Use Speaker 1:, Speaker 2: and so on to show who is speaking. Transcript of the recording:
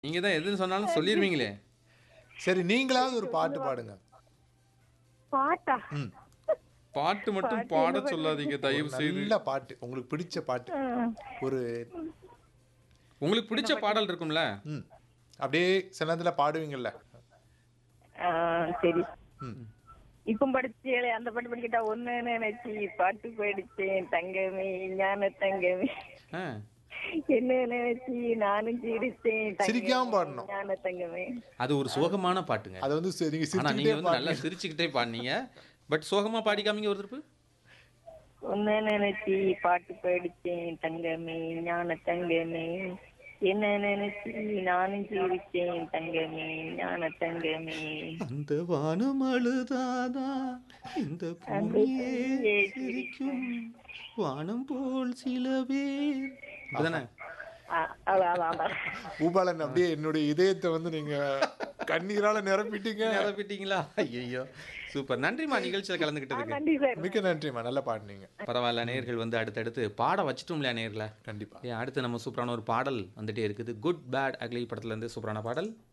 Speaker 1: நீங்க தான் எதுன்னு சொன்னாலும் சொல்லிருவீங்களே!
Speaker 2: சரி நீங்களாவது ஒரு பாட்டு பாடுங்க.
Speaker 3: பாட்டா?
Speaker 2: ம்.
Speaker 1: பாட்டு மட்டும்
Speaker 3: பாட்டு என்ன
Speaker 1: பாடச்
Speaker 3: பாட்டு?
Speaker 1: சொல்லாதீங்க
Speaker 2: ஒரு
Speaker 1: தயவு செய்து.
Speaker 2: நல்ல பாட்டு. உங்களுக்கு பிடிச்ச பாட்டு.
Speaker 3: ம்.
Speaker 2: ஒரு
Speaker 1: உங்களுக்கு பிடிச்ச பாடல் இருக்கும்ல?
Speaker 2: ம். அப்படியே சில நேரத்துல பாடுவீங்கல்ல.
Speaker 3: ஆ, சரி.
Speaker 2: ம்.
Speaker 3: இப்ப படிச்சேளே அந்த பாட்டு படிக்கட்டா? ஒன்னு நினைச்சு பாட்டு படிச்சேன் தங்கமே ஞான தங்கமே,
Speaker 1: ஆ.
Speaker 3: என்ன நினைச்சு நானும் சிரிச்சேன்
Speaker 2: சிரிக்காம
Speaker 3: தங்கமே
Speaker 2: பாடணும்.
Speaker 3: ஞான தங்கமே.
Speaker 1: அது ஒரு சோகமான பாட்டுங்க.
Speaker 2: அத வந்து நீங்க
Speaker 1: ஆனா நீங்க
Speaker 2: சிரிச்சுக்கிட்டே
Speaker 1: வந்து நல்லா
Speaker 2: பாடுங்க.
Speaker 1: சிரிச்சுக்கிட்டே பாடுனீங்க. பட் சோகமா பாடி காமிங்க ஒரு திருப்பு.
Speaker 3: ஒன்னு நினைச்சு பாட்டு படிச்சேன் தங்கமே ஞான தங்கமே, என்ன நினைச்சு நானும் சிரிச்சேன் தங்கமே ஞான தங்கமே,
Speaker 1: அந்த வானம் அழுதாதா இந்த
Speaker 3: அந்த
Speaker 1: பூமியே
Speaker 3: பூமியே
Speaker 1: சிரிக்கும் வானம் போல் சில பேர் இப்பதானே
Speaker 3: அதான் அதான் அதான்.
Speaker 2: பூபாலன் அப்படியே என்னுடைய இதயத்தை வந்து நீங்க கண்ணீரால நிரப்பிட்டீங்க.
Speaker 1: நிரப்பிட்டீங்களா? ஐயோ சூப்பர். நன்றிமா நிகழ்ச்சியில கலந்துக்கிட்டதுக்கு.
Speaker 3: நன்றி சார்.
Speaker 2: மிக்க நன்றிம்மா. நல்லா பாடுனீங்க.
Speaker 1: பரவாயில்ல, நேயர்கள் வந்து அடுத்தடுத்து பாட வச்சிட்டோம்லையா நேயர்களை?
Speaker 2: கண்டிப்பா.
Speaker 1: அடுத்து நம்ம சூப்பரான ஒரு பாடல் வந்துட்டே இருக்குது. குட் பேட் அக்லி படத்துல இருந்து சூப்பரான பாடல்.